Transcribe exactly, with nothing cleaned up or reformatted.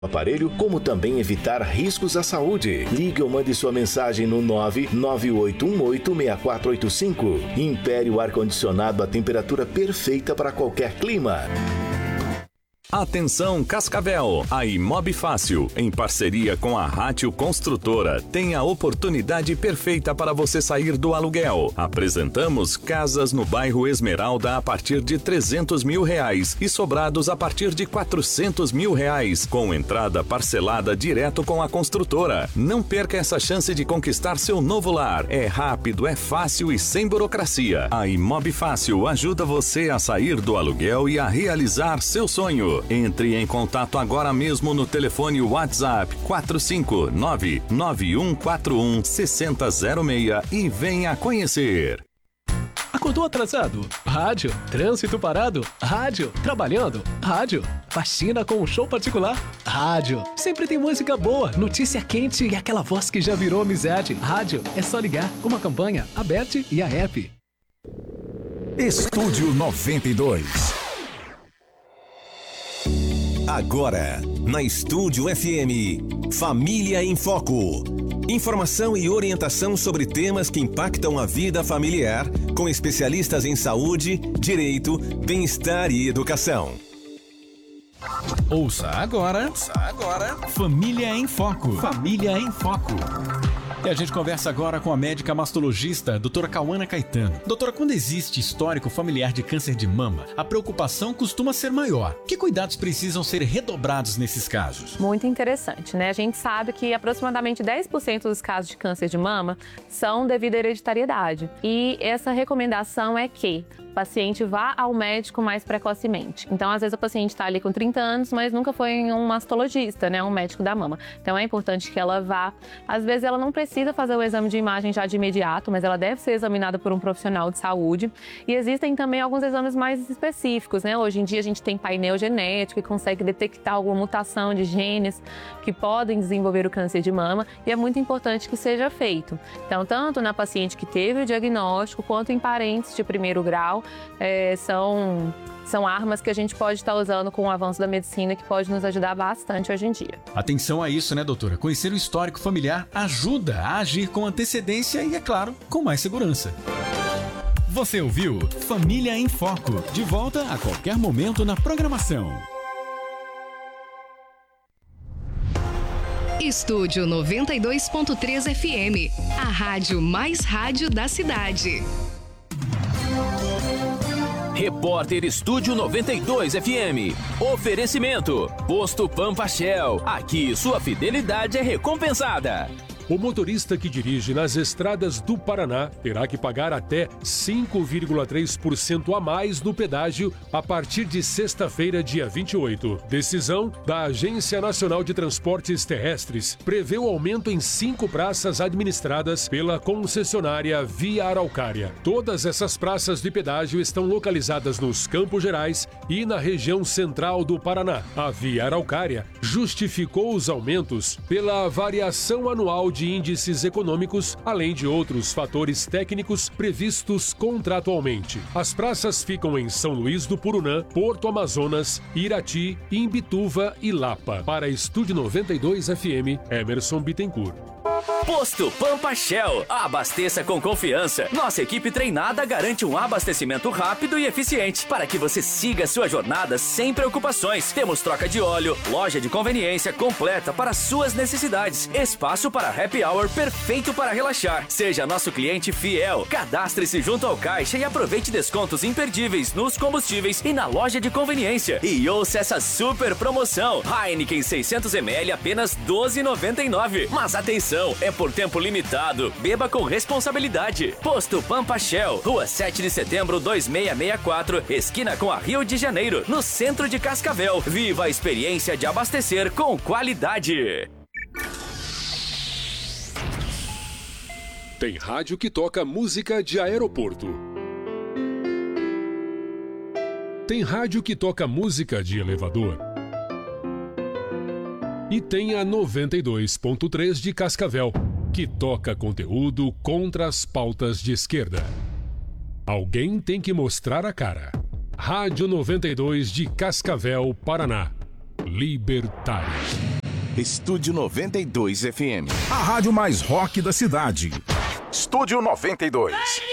aparelho, como também evitar riscos à saúde. Ligue ou mande sua mensagem no nove nove oito um oito seis quatro oito cinco. Império Ar-Condicionado, a temperatura perfeita para qualquer clima. Atenção Cascavel, a Imob Fácil, em parceria com a Rátio Construtora, tem a oportunidade perfeita para você sair do aluguel. Apresentamos casas no bairro Esmeralda a partir de trezentos mil reais e sobrados a partir de quatrocentos mil reais, com entrada parcelada direto com a construtora. Não perca essa chance de conquistar seu novo lar. É rápido, é fácil e sem burocracia. A Imob Fácil ajuda você a sair do aluguel e a realizar seu sonho. Entre em contato agora mesmo no telefone WhatsApp quatro cinco nove nove um quatro um seis zero zero seis e venha conhecer. Acordou atrasado? Rádio. Trânsito parado? Rádio. Trabalhando? Rádio. Faxina com um show particular? Rádio. Sempre tem música boa, notícia quente e aquela voz que já virou amizade. Rádio. É só ligar. Uma campanha, a Bet e a App. Estúdio noventa e dois. Agora, na Estúdio F M, Família em Foco. Informação e orientação sobre temas que impactam a vida familiar, com especialistas em saúde, direito, bem-estar e educação. Ouça agora, Ouça agora, Família em Foco. Família em Foco. E a gente conversa agora com a médica mastologista, doutora Cauana Caetano. Doutora, quando existe histórico familiar de câncer de mama, a preocupação costuma ser maior. Que cuidados precisam ser redobrados nesses casos? Muito interessante, né? A gente sabe que aproximadamente dez por cento dos casos de câncer de mama são devido à hereditariedade. E essa recomendação é que o paciente vá ao médico mais precocemente. Então, às vezes, o paciente está ali com trinta anos, mas nunca foi em um mastologista, né? Um médico da mama. Então, é importante que ela vá. Às vezes, ela não precisa fazer o exame de imagem já de imediato, mas ela deve ser examinada por um profissional de saúde. E existem também alguns exames mais específicos, né? Hoje em dia, a gente tem painel genético que consegue detectar alguma mutação de genes que podem desenvolver o câncer de mama. E é muito importante que seja feito. Então, tanto na paciente que teve o diagnóstico, quanto em parentes de primeiro grau, É, são, são armas que a gente pode estar usando com o avanço da medicina que pode nos ajudar bastante hoje em dia. Atenção a isso, né, doutora? Conhecer o histórico familiar ajuda a agir com antecedência e, é claro, com mais segurança. Você ouviu Família em Foco. De volta a qualquer momento na programação. Estúdio noventa e dois ponto três F M. A rádio mais rádio da cidade. Repórter Estúdio noventa e dois F M. Oferecimento. Posto Pampa Shell. Aqui sua fidelidade é recompensada. O motorista que dirige nas estradas do Paraná terá que pagar até cinco vírgula três por cento a mais no pedágio a partir de sexta-feira, dia vinte e oito. Decisão da Agência Nacional de Transportes Terrestres prevê o aumento em cinco praças administradas pela concessionária Via Araucária. Todas essas praças de pedágio estão localizadas nos Campos Gerais e na região central do Paraná. A Via Araucária justificou os aumentos pela variação anual de índices econômicos, além de outros fatores técnicos previstos contratualmente. As praças ficam em São Luís do Purunã, Porto Amazonas, Irati, Imbituva e Lapa. Para Estúdio noventa e dois F M, Emerson Bittencourt. Posto Pampa Shell. Abasteça com confiança. Nossa equipe treinada garante um abastecimento rápido e eficiente para que você siga sua jornada sem preocupações. Temos troca de óleo, loja de conveniência completa para suas necessidades, espaço para happy hour perfeito para relaxar. Seja nosso cliente fiel. Cadastre-se junto ao caixa e aproveite descontos imperdíveis nos combustíveis e na loja de conveniência. E ouça essa super promoção. Heineken seiscentos mililitros apenas doze reais e noventa e nove centavos. Mas atenção, é por tempo limitado. Beba com responsabilidade. Posto Pampa Shell, Rua sete de setembro, dois seis seis quatro, esquina com a Rio de Janeiro, no centro de Cascavel. Viva a experiência de abastecer com qualidade. Tem rádio que toca música de aeroporto. Tem rádio que toca música de elevador. E tem a noventa e dois ponto três de Cascavel, que toca conteúdo contra as pautas de esquerda. Alguém tem que mostrar a cara. Rádio noventa e dois de Cascavel, Paraná. Libertário. Estúdio noventa e dois F M. A rádio mais rock da cidade. Estúdio noventa e dois.